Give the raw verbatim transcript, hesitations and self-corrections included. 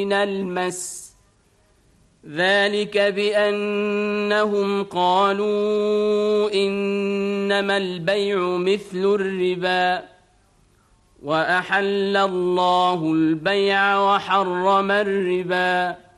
من المس ذلك بأنهم قالوا إنما البيع مثل الربا وأحل الله البيع وحرم الربا